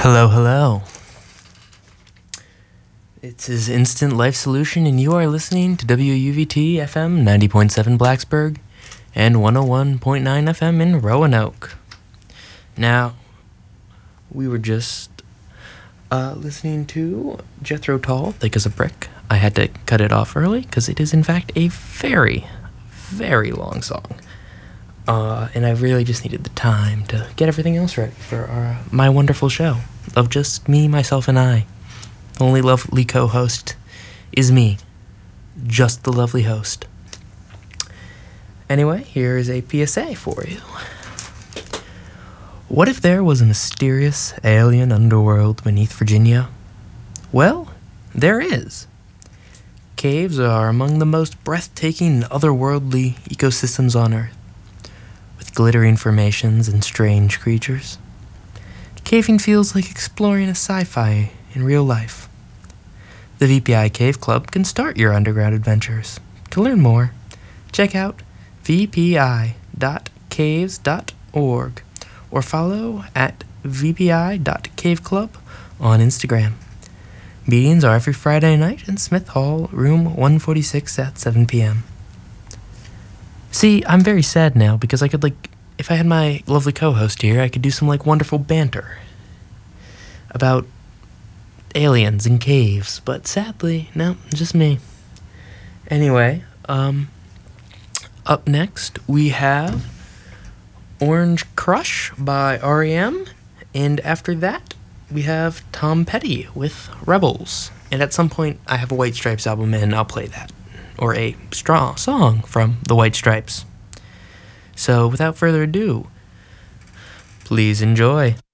Hello, hello. It is Instant Life Solution, and you are listening to WUVT FM 90.7 Blacksburg and 101.9 FM in Roanoke. Now, we were just listening to Jethro Tull, Thick as a Brick. I had to cut it off early because it is, in fact, a very, very long song. And I really just needed the time to get everything else ready for my wonderful show of just me, myself, and I. The only lovely co-host is me, just the lovely host. Anyway, here is a PSA for you. What if there was a mysterious alien underworld beneath Virginia? Well, there is. Caves are among the most breathtaking and otherworldly ecosystems on Earth, with glittering formations and strange creatures. Caving feels like exploring a sci-fi in real life. The VPI Cave Club can start your underground adventures. To learn more, check out vpi.caves.org or follow at vpi.caveclub on Instagram. Meetings are every Friday night in Smith Hall, room 146 at 7 p.m. See, I'm very sad now because I could, if I had my lovely co-host here, I could do some, wonderful banter about aliens and caves, but sadly, no, just me. Anyway, up next, we have Orange Crush by R.E.M., and after that, we have Tom Petty with Rebels. And at some point, I have a White Stripes album, and I'll play that, or a strong song from the White Stripes. So, without further ado, please enjoy.